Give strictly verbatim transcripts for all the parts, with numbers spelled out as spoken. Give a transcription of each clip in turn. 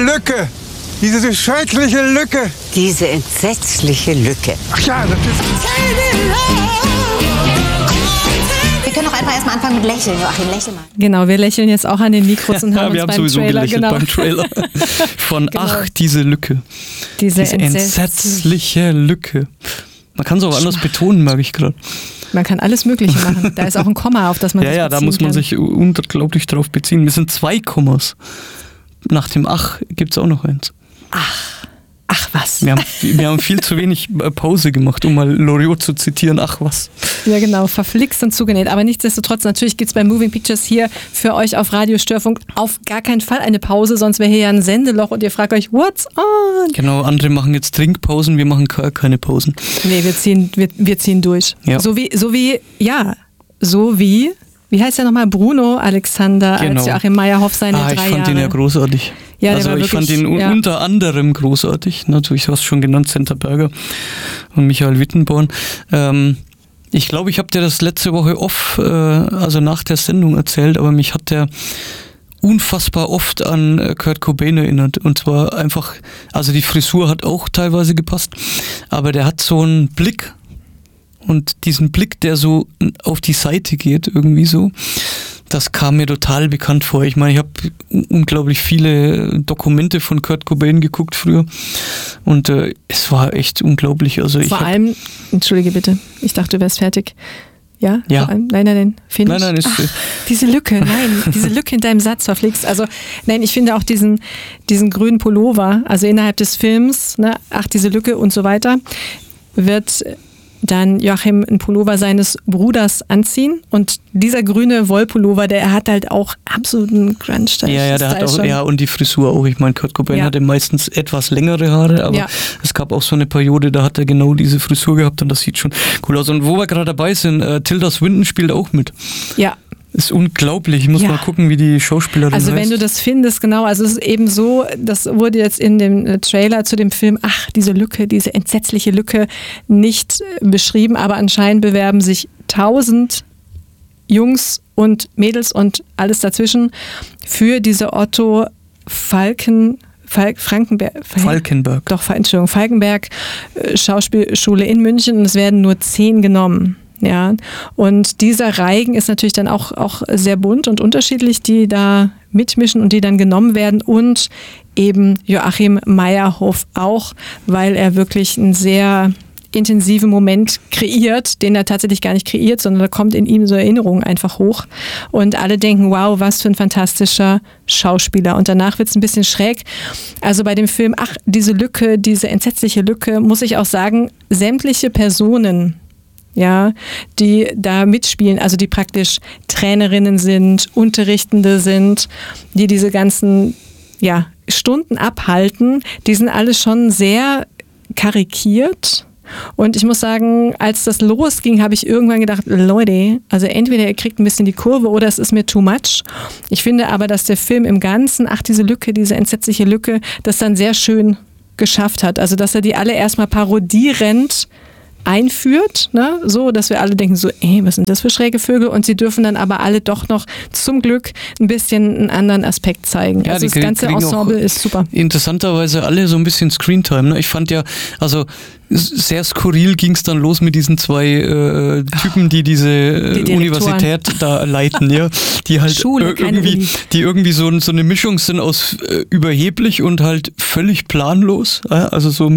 Lücke. Diese schreckliche Lücke. Diese entsetzliche Lücke. Ach ja, das ist... Wir können doch einfach erstmal anfangen mit Lächeln. Joachim, lächel mal. Genau, wir lächeln jetzt auch an den Mikros und haben ja, uns wir haben beim sowieso Trailer, gelächelt genau. beim Trailer. Von Genau. ach, diese Lücke. Diese, Diese entsetzliche. entsetzliche Lücke. Man kann es auch anders betonen, merke ich gerade. Man kann alles Mögliche machen. Da ist auch ein Komma, auf das man Ja, sich ja, da beziehen muss man kann. sich unglaublich drauf beziehen. Wir sind zwei Kommas. Nach dem Ach gibt es auch noch eins. Ach was. Wir haben, wir haben viel zu wenig Pause gemacht, um mal Loriot zu zitieren. Ach was. Ja genau, verflixt und zugenäht. Aber nichtsdestotrotz, natürlich gibt es bei Moving Pictures hier für euch auf Radio Störfunk auf gar keinen Fall eine Pause, sonst wäre hier ja ein Sendeloch und ihr fragt euch, what's on? Genau, andere machen jetzt Trinkpausen, wir machen gar keine Pausen. Nee, wir ziehen, wir, wir ziehen durch. Ja. So wie, so wie, ja, so wie, wie heißt der nochmal? Bruno Alexander Genau. als Joachim Meyerhoff seine Ah, ich drei fand Jahre. den ja großartig. Ja, der also war ich wirklich, fand den ja. unter anderem großartig. Natürlich, du hast schon genannt, Senta Berger und Michael Wittenborn. Ähm, ich glaube, ich habe dir das letzte Woche off, äh, also nach der Sendung erzählt, aber mich hat der unfassbar oft an äh, Kurt Cobain erinnert. Und zwar einfach, also die Frisur hat auch teilweise gepasst, aber der hat so einen Blick und diesen Blick, der so auf die Seite geht, irgendwie so. Das kam mir total bekannt vor. Ich meine, ich habe unglaublich viele Dokumente von Kurt Cobain geguckt früher und äh, es war echt unglaublich. Also ich Vor hab, allem, entschuldige bitte, ich dachte, du wärst fertig. Ja? Ja. Vor allem, nein, nein, nein, finde ich. Nein, nein, ist, Ach, diese Lücke, nein, diese Lücke in deinem Satz verflixt. Also, nein, ich finde auch diesen, diesen grünen Pullover, also innerhalb des Films, ne, ach, diese Lücke und so weiter, wird dann Joachim einen Pullover seines Bruders anziehen und dieser grüne Wollpullover, der hat halt auch absoluten Grunge-Style. ja, ja, der hat auch, schon. ja, und die Frisur auch. Ich meine, Kurt Cobain Ja. hatte meistens etwas längere Haare, aber Ja. es gab auch so eine Periode, da hat er genau diese Frisur gehabt und das sieht schon cool aus. Und wo wir gerade dabei sind, äh, Tilda Swinton spielt auch mit. Ja. Ist unglaublich. Ich muss Ja. mal gucken, wie die Schauspielerin Also heißt. wenn du das findest, genau, also es ist eben so, das wurde jetzt in dem äh, Trailer zu dem Film, ach, diese Lücke, diese entsetzliche Lücke nicht äh, beschrieben, aber anscheinend bewerben sich tausend Jungs und Mädels und alles dazwischen für diese Otto Falken Falk, Frankenberg, Falkenberg. Doch, Entschuldigung, Falkenberg äh, Schauspielschule in München und es werden nur zehn genommen. Ja, und dieser Reigen ist natürlich dann auch, auch sehr bunt und unterschiedlich, die da mitmischen und die dann genommen werden und eben Joachim Meyerhoff auch, weil er wirklich einen sehr intensiven Moment kreiert, den er tatsächlich gar nicht kreiert, sondern da kommt in ihm so Erinnerungen einfach hoch und alle denken, wow, was für ein fantastischer Schauspieler und danach wird es ein bisschen schräg. Also bei dem Film, ach, diese Lücke, diese entsetzliche Lücke, muss ich auch sagen, sämtliche Personen, ja, die da mitspielen, also die praktisch Trainerinnen sind, Unterrichtende sind, die diese ganzen ja, Stunden abhalten, die sind alle schon sehr karikiert. Und ich muss sagen, als das losging, habe ich irgendwann gedacht, Leute, also entweder ihr kriegt ein bisschen die Kurve oder es ist mir too much. Ich finde aber, dass der Film im Ganzen, ach diese Lücke, diese entsetzliche Lücke, das dann sehr schön geschafft hat. Also dass er die alle erstmal parodierend einführt, ne? So, dass wir alle denken so, ey, was sind das für schräge Vögel? Und sie dürfen dann aber alle doch noch zum Glück ein bisschen einen anderen Aspekt zeigen. Ja, also die das ganze kriegen Ensemble auch ist super. Interessanterweise alle so ein bisschen Screentime. Ne? Ich fand ja, also sehr skurril ging es dann los mit diesen zwei äh, Typen, die diese äh, Die Universität da leiten, ja, die halt Schule, ir- keine irgendwie, Uni. die irgendwie so, so eine Mischung sind aus äh, überheblich und halt völlig planlos. Ja? Also so,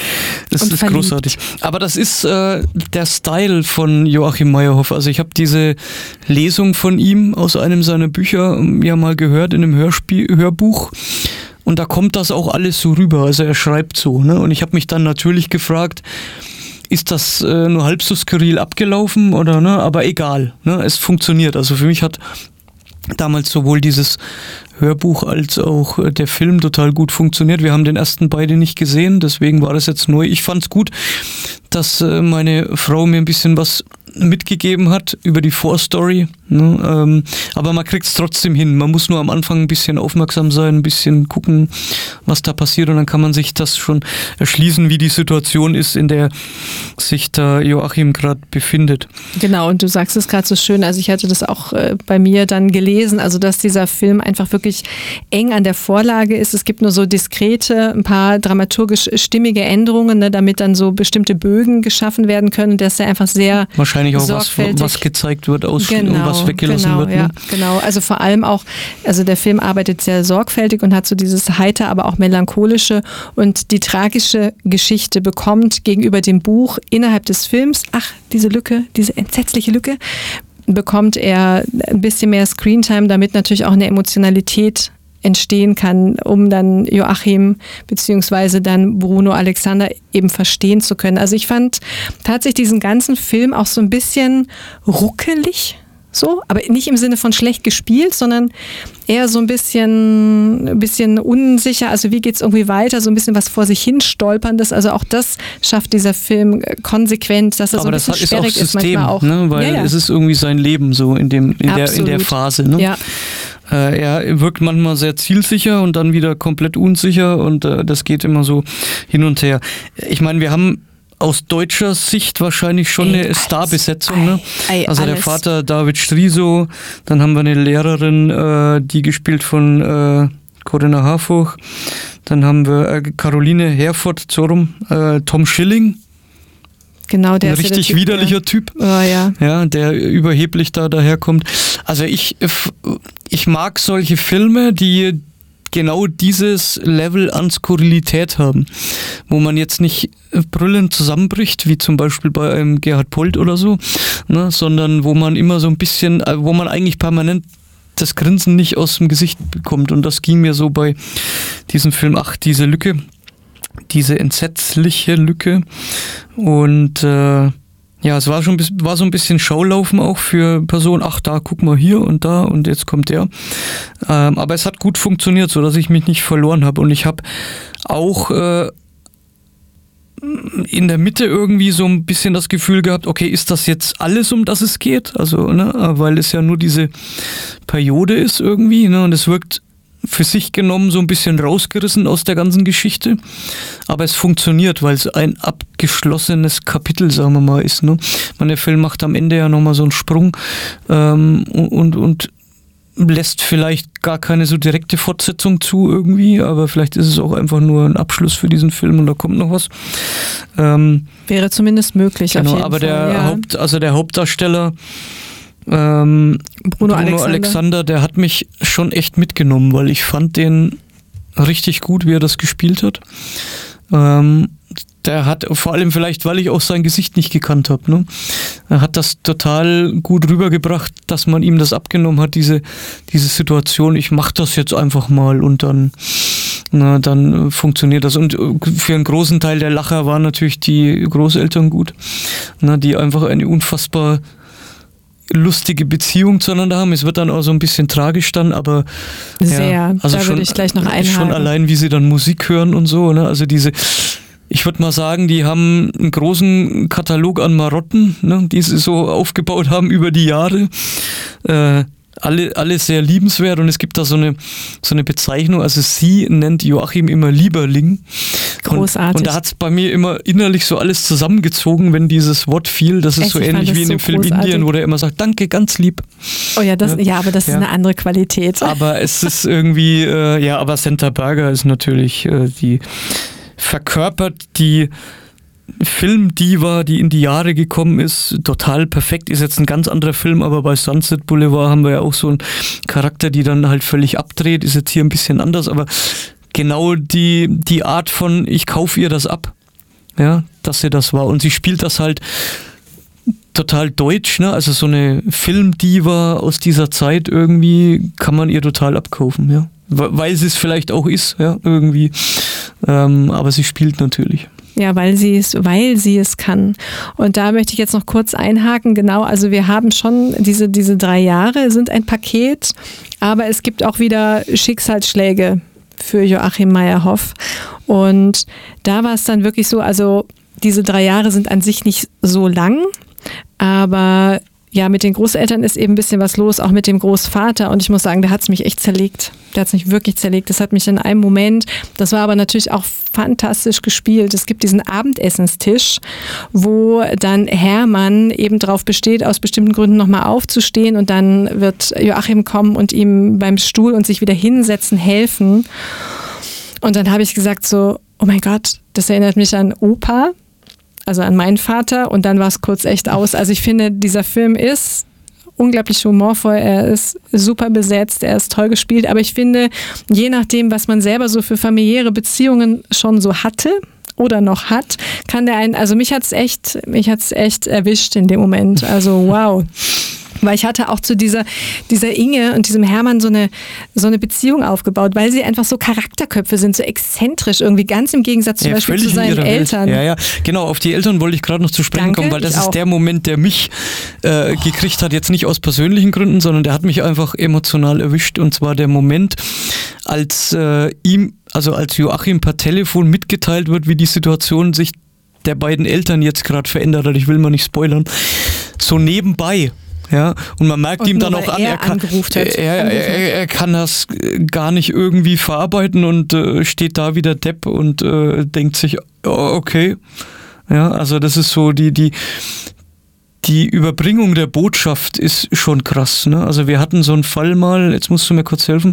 das Und ist verliebt. großartig. Aber das ist äh, der Style von Joachim Meyerhoff. Also ich habe diese Lesung von ihm aus einem seiner Bücher ja mal gehört in einem Hörspiel, Hörbuch. Und da kommt das auch alles so rüber. Also er schreibt so. Ne? Und ich habe mich dann natürlich gefragt, ist das äh, nur halb so skurril abgelaufen oder ne? Aber egal. Ne? Es funktioniert. Also für mich hat damals sowohl dieses Hörbuch als auch äh, der Film total gut funktioniert. Wir haben den ersten beide nicht gesehen, deswegen war das jetzt neu. Ich fand's gut, dass äh, meine Frau mir ein bisschen was mitgegeben hat über die Vorstory. Ne? Ähm, aber man kriegt es trotzdem hin. Man muss nur am Anfang ein bisschen aufmerksam sein, ein bisschen gucken, was da passiert und dann kann man sich das schon erschließen, wie die Situation ist, in der sich da Joachim gerade befindet. Genau, und du sagst es gerade so schön, also ich hatte das auch äh, bei mir dann gelesen, also dass dieser Film einfach wirklich eng an der Vorlage ist. Es gibt nur so diskrete, ein paar dramaturgisch stimmige Änderungen, ne, damit dann so bestimmte Bögen geschaffen werden können, dass er einfach sehr wahrscheinlich auch was, sorgfältig was gezeigt wird, aus genau, und was weggelassen genau, wird. Ne? Ja, genau, also vor allem auch, also der Film arbeitet sehr sorgfältig und hat so dieses heiter, aber auch melancholische und die tragische Geschichte bekommt gegenüber dem Buch innerhalb des Films, ach, diese Lücke, diese entsetzliche Lücke, bekommt er ein bisschen mehr Screentime, damit natürlich auch eine Emotionalität entstehen kann, um dann Joachim beziehungsweise dann Bruno Alexander eben verstehen zu können. Also ich fand tatsächlich diesen ganzen Film auch so ein bisschen ruckelig, so, aber nicht im Sinne von schlecht gespielt, sondern eher so ein bisschen, ein bisschen unsicher, also wie geht es irgendwie weiter, so ein bisschen was vor sich hin stolperndes, also auch das schafft dieser Film konsequent, dass er so ein bisschen schwierig ist manchmal auch. Ne? Weil ja, ja. es ist irgendwie sein Leben so in, dem, in, der, in der Phase. Ne? Ja. Äh, er wirkt manchmal sehr zielsicher und dann wieder komplett unsicher und äh, das geht immer so hin und her. Ich meine, wir haben aus deutscher Sicht wahrscheinlich schon Ey, eine Starbesetzung. Ne? Ey, also der alles. Vater David Striso, dann haben wir eine Lehrerin, äh, die gespielt von äh, Corinna Harfuch, dann haben wir äh, Caroline Herford, so rum, äh, Tom Schilling. Genau, der ein ist richtig ja der widerlicher Typ. Typ, Oh, ja. ja, der überheblich da daherkommt. Also ich, ich mag solche Filme, die genau dieses Level an Skurrilität haben, wo man jetzt nicht brüllend zusammenbricht, wie zum Beispiel bei einem Gerhard Polt oder so, ne, sondern wo man immer so ein bisschen, wo man eigentlich permanent das Grinsen nicht aus dem Gesicht bekommt. Und das ging mir so bei diesem Film, ach, diese Lücke, diese entsetzliche Lücke. Und äh, ja, es war schon war so ein bisschen Schaulaufen auch für Personen. Ach, da, guck mal hier und da und jetzt kommt der. Ähm, aber es hat gut funktioniert, so dass ich mich nicht verloren habe. Und ich habe auch äh, in der Mitte irgendwie so ein bisschen das Gefühl gehabt, okay, ist das jetzt alles, um das es geht? Also, ne, weil es ja nur diese Periode ist irgendwie, ne, und es wirkt für sich genommen so ein bisschen rausgerissen aus der ganzen Geschichte, aber es funktioniert, weil es ein abgeschlossenes Kapitel, sagen wir mal, ist. Ne? Man, der Film macht am Ende ja nochmal so einen Sprung ähm, und, und lässt vielleicht gar keine so direkte Fortsetzung zu irgendwie, aber vielleicht ist es auch einfach nur ein Abschluss für diesen Film und da kommt noch was. Ähm, Wäre zumindest möglich. Genau, auf jeden aber Fall, der ja. Haupt, also der Hauptdarsteller Ähm, Bruno, Bruno Alexander. Alexander, der hat mich schon echt mitgenommen, weil ich fand den richtig gut, wie er das gespielt hat. Ähm, der hat, vor allem vielleicht, weil ich auch sein Gesicht nicht gekannt habe, ne? Er hat das total gut rübergebracht, dass man ihm das abgenommen hat, diese, diese Situation, ich mach das jetzt einfach mal und dann, na, dann funktioniert das. Und für einen großen Teil der Lacher waren natürlich die Großeltern gut, na, die einfach eine unfassbar lustige Beziehung zueinander haben. Es wird dann auch so ein bisschen tragisch dann, aber sehr, ja, also da schon, würde ich gleich noch einhaken. Schon allein, wie sie dann Musik hören und so, ne? Also diese, ich würde mal sagen, die haben einen großen Katalog an Marotten, ne, die sie so aufgebaut haben über die Jahre. Äh, alle, alle sehr liebenswert und es gibt da so eine, so eine Bezeichnung, also sie nennt Joachim immer Lieberling. Großartig. Und, und da hat es bei mir immer innerlich so alles zusammengezogen, wenn dieses Wort fiel. Das ist Echt, so ich ähnlich fand wie das in dem so Film großartig. Indien, wo der immer sagt, danke, ganz lieb. Oh ja, das, Ja. ja, aber das Ja. ist eine andere Qualität. Aber es ist irgendwie, äh, ja, aber Senta Berger ist natürlich, äh, die verkörpert die Filmdiva, die in die Jahre gekommen ist, total perfekt. Ist jetzt ein ganz anderer Film, aber bei Sunset Boulevard haben wir ja auch so einen Charakter, die dann halt völlig abdreht. Ist jetzt hier ein bisschen anders, aber genau die, die Art von, ich kaufe ihr das ab, ja, dass sie das war. Und sie spielt das halt total deutsch, ne? Also so eine Filmdiva aus dieser Zeit irgendwie kann man ihr total abkaufen, ja. Weil sie es vielleicht auch ist, ja, irgendwie. Ähm, aber sie spielt natürlich. Ja, weil sie es, weil sie es kann. Und da möchte ich jetzt noch kurz einhaken. Genau, also wir haben schon diese, diese drei Jahre sind ein Paket, aber es gibt auch wieder Schicksalsschläge für Joachim Meyerhoff. Und da war es dann wirklich so, also diese drei Jahre sind an sich nicht so lang, aber ja, mit den Großeltern ist eben ein bisschen was los, auch mit dem Großvater. Und ich muss sagen, der hat es mich echt zerlegt. Der hat es mich wirklich zerlegt. Das hat mich in einem Moment, das war aber natürlich auch fantastisch gespielt. Es gibt diesen Abendessenstisch, wo dann Hermann eben darauf besteht, aus bestimmten Gründen nochmal aufzustehen. Und dann wird Joachim kommen und ihm beim Stuhl und sich wieder hinsetzen helfen. Und dann habe ich gesagt so, oh mein Gott, das erinnert mich an Opa. Also an meinen Vater, und dann war es kurz echt aus. Also ich finde, dieser Film ist unglaublich humorvoll, er ist super besetzt, er ist toll gespielt, aber ich finde, je nachdem, was man selber so für familiäre Beziehungen schon so hatte oder noch hat, kann der einen, also mich hat's echt, mich hat's echt erwischt in dem Moment. Also wow. Weil ich hatte auch zu dieser, dieser Inge und diesem Hermann so eine, so eine Beziehung aufgebaut, weil sie einfach so Charakterköpfe sind, so exzentrisch irgendwie, ganz im Gegensatz zum ja, Beispiel zu seinen Eltern. Ja, ja, genau, auf die Eltern wollte ich gerade noch zu sprechen Danke, kommen, weil das ich ist auch. der Moment, der mich äh, oh. gekriegt hat, jetzt nicht aus persönlichen Gründen, sondern der hat mich einfach emotional erwischt, und zwar der Moment, als äh, ihm, also als Joachim per Telefon mitgeteilt wird, wie die Situation sich der beiden Eltern jetzt gerade verändert hat. Ich will mal nicht spoilern. So nebenbei. Ja, und man merkt und ihm dann nur, auch an, er, er kann, hat, er, er, er kann das gar nicht irgendwie verarbeiten und äh, steht da wie der Depp und äh, denkt sich, oh, okay. Ja, also das ist so die, die, die Überbringung der Botschaft ist schon krass. Ne? Also wir hatten so einen Fall mal, jetzt musst du mir kurz helfen,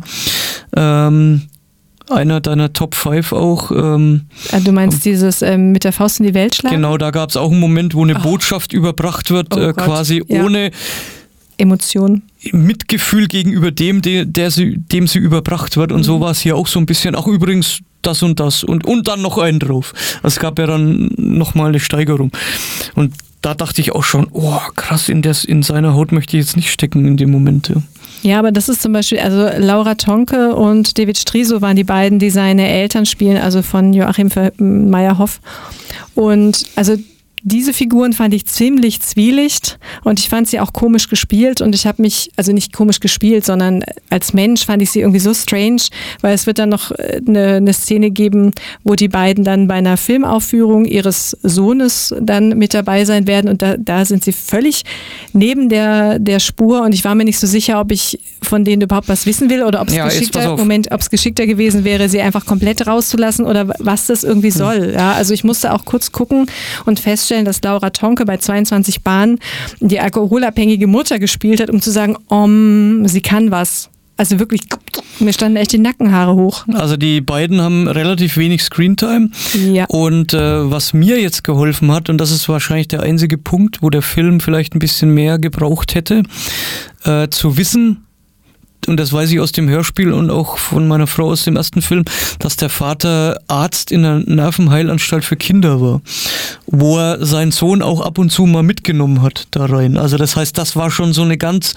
ähm, einer deiner Top fünf auch. Ähm, du meinst dieses ähm, mit der Faust in die Welt schlagen? Genau, da gab es auch einen Moment, wo eine oh. Botschaft überbracht wird, oh äh, quasi ja. ohne Emotion. Mitgefühl gegenüber dem, der, der sie, dem sie überbracht wird. Und mhm. so war es hier auch so ein bisschen, ach übrigens das und das und, und dann noch einen drauf. Es gab ja dann nochmal eine Steigerung. Und da dachte ich auch schon, oh krass, in, des, in seiner Haut möchte ich jetzt nicht stecken in dem Moment. Ja. Ja, aber das ist zum Beispiel, also Laura Tonke und David Striso waren die beiden, die seine Eltern spielen, also von Joachim Meyerhoff. Und also diese Figuren fand ich ziemlich zwielicht und ich fand sie auch komisch gespielt und ich habe mich, also nicht komisch gespielt, sondern als Mensch fand ich sie irgendwie so strange, weil es wird dann noch eine, eine Szene geben, wo die beiden dann bei einer Filmaufführung ihres Sohnes dann mit dabei sein werden und da, da sind sie völlig neben der, der Spur und ich war mir nicht so sicher, ob ich von denen überhaupt was wissen will oder ob es ja, geschickter, Moment, ob es geschickter gewesen wäre, sie einfach komplett rauszulassen oder was das irgendwie soll. Ja, also ich musste auch kurz gucken und feststellen, dass Laura Tonke bei zweiundzwanzig Bahnen die alkoholabhängige Mutter gespielt hat, um zu sagen, um, sie kann was. Also wirklich, mir standen echt die Nackenhaare hoch. Also die beiden haben relativ wenig Screentime. Ja. Und äh, was mir jetzt geholfen hat, und das ist wahrscheinlich der einzige Punkt, wo der Film vielleicht ein bisschen mehr gebraucht hätte, äh, zu wissen, und das weiß ich aus dem Hörspiel und auch von meiner Frau aus dem ersten Film, dass der Vater Arzt in einer Nervenheilanstalt für Kinder war, wo er seinen Sohn auch ab und zu mal mitgenommen hat da rein. Also das heißt, das war schon so eine ganz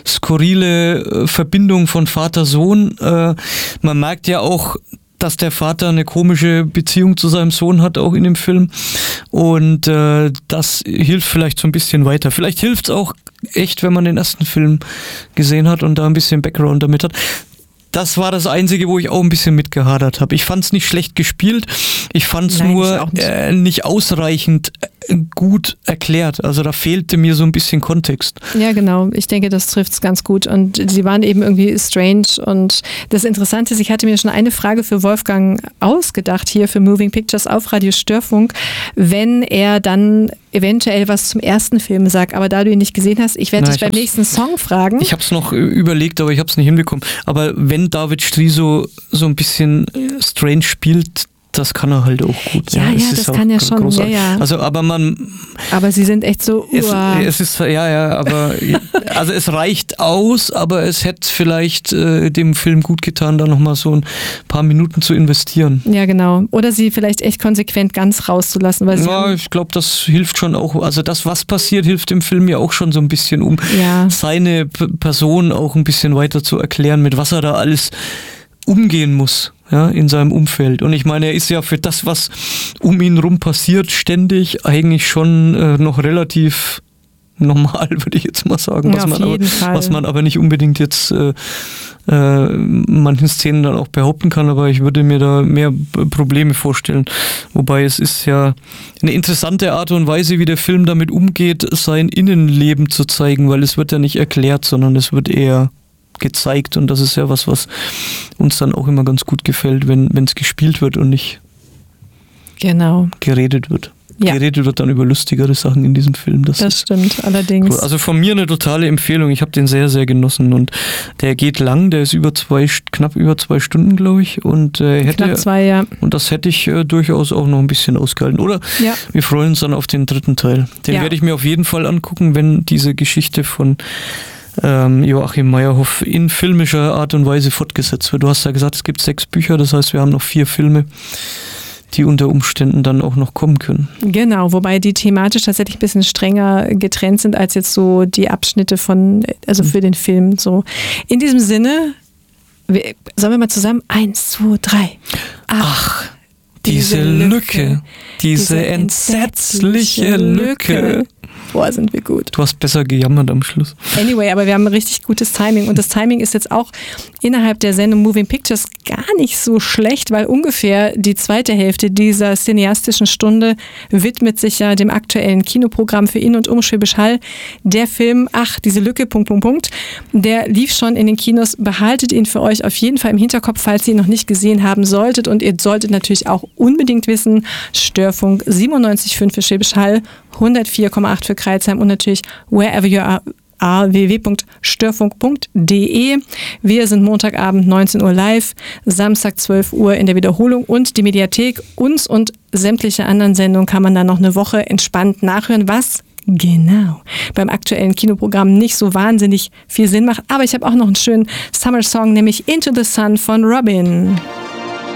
skurrile Verbindung von Vater-Sohn. Äh, man merkt ja auch, dass der Vater eine komische Beziehung zu seinem Sohn hat, auch in dem Film. Und äh, das hilft vielleicht so ein bisschen weiter. Vielleicht hilft es auch echt, wenn man den ersten Film gesehen hat und da ein bisschen Background damit hat. Das war das Einzige, wo ich auch ein bisschen mitgehadert habe. Ich fand es nicht schlecht gespielt, ich fand es nur nicht. Äh, nicht ausreichend äh, gut erklärt. Also da fehlte mir so ein bisschen Kontext. Ja, genau. Ich denke, das trifft es ganz gut. Und sie waren eben irgendwie strange. Und das Interessante ist, ich hatte mir schon eine Frage für Wolfgang ausgedacht, hier für Moving Pictures auf Radio Störfunk, wenn er dann eventuell was zum ersten Film sagt. Aber da du ihn nicht gesehen hast, ich werde dich beim nächsten Song fragen. Ich habe es noch überlegt, aber ich habe es nicht hinbekommen. Aber wenn David Striso so ein bisschen strange spielt, das kann er halt auch gut. Ja, ja, ja das kann er schon. Ja, ja. Also, aber man. Aber sie sind echt so. Es, es ist, ja, ja, aber. Also, es reicht aus, aber es hätte vielleicht äh, dem Film gut getan, da nochmal so ein paar Minuten zu investieren. Ja, genau. Oder sie vielleicht echt konsequent ganz rauszulassen. Weil sie ja, ich glaube, das hilft schon auch. Also, das, was passiert, hilft dem Film ja auch schon so ein bisschen, um ja. seine P- Person auch ein bisschen weiter zu erklären, mit was er da alles umgehen muss. Ja, in seinem Umfeld. Und ich meine, er ist ja für das, was um ihn rum passiert, ständig eigentlich schon äh, noch relativ normal, würde ich jetzt mal sagen, was, Ja, auf man, jeden aber, Fall. was man aber nicht unbedingt jetzt äh, äh, manchen Szenen dann auch behaupten kann, aber ich würde mir da mehr B- Probleme vorstellen. Wobei es ist ja eine interessante Art und Weise, wie der Film damit umgeht, sein Innenleben zu zeigen, weil es wird ja nicht erklärt, sondern es wird eher gezeigt und das ist ja was, was uns dann auch immer ganz gut gefällt, wenn es gespielt wird und nicht Genau. geredet wird. Ja. Geredet wird dann über lustigere Sachen in diesem Film. Das, Das ist stimmt, allerdings. cool. Also von mir eine totale Empfehlung. Ich habe den sehr, sehr genossen und der geht lang. Der ist über zwei, knapp über zwei Stunden, glaube ich. Und äh, hätte Knapp zwei, ja. und das hätte ich äh, durchaus auch noch ein bisschen ausgehalten. Oder Ja. wir freuen uns dann auf den dritten Teil. Den Ja. werde ich mir auf jeden Fall angucken, wenn diese Geschichte von ähm, Joachim Meyerhoff in filmischer Art und Weise fortgesetzt wird. Du hast ja gesagt, es gibt sechs Bücher, das heißt, wir haben noch vier Filme, die unter Umständen dann auch noch kommen können. Genau, wobei die thematisch tatsächlich ein bisschen strenger getrennt sind als jetzt so die Abschnitte von, also für den Film. So. In diesem Sinne, wir, sollen wir mal zusammen? Eins, zwei, drei. Ach, Diese Lücke, diese entsetzliche Lücke. Boah, sind wir gut. Du hast besser gejammert am Schluss. Anyway, aber wir haben ein richtig gutes Timing und das Timing ist jetzt auch innerhalb der Sendung Moving Pictures gar nicht so schlecht, weil ungefähr die zweite Hälfte dieser cineastischen Stunde widmet sich ja dem aktuellen Kinoprogramm für In- und um Schwäbisch Hall. Der Film, ach, diese Lücke, Punkt, Punkt, Punkt, der lief schon in den Kinos. Behaltet ihn für euch auf jeden Fall im Hinterkopf, falls ihr ihn noch nicht gesehen haben solltet und ihr solltet natürlich auch unbedingt wissen, Störfunk siebenundneunzig Komma fünf für Schwäbisch Hall, hundertvier Komma acht für Kreilsheim und natürlich wherever you are, w w w punkt störfunk punkt d e. Wir sind Montagabend neunzehn Uhr live, Samstag zwölf Uhr in der Wiederholung und die Mediathek. Uns und sämtliche anderen Sendungen kann man dann noch eine Woche entspannt nachhören, was genau beim aktuellen Kinoprogramm nicht so wahnsinnig viel Sinn macht. Aber ich habe auch noch einen schönen Summer-Song, nämlich Into the Sun von Robin.